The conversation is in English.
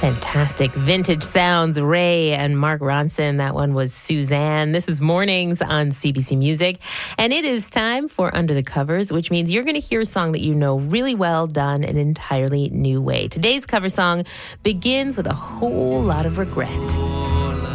Fantastic vintage sounds, Ray and Mark Ronson. That one was Suzanne. This is Mornings on CBC Music, and it is time for Under the Covers, which means you're going to hear a song that you know really well done an entirely new way. Today's cover song begins with a whole lot of regret.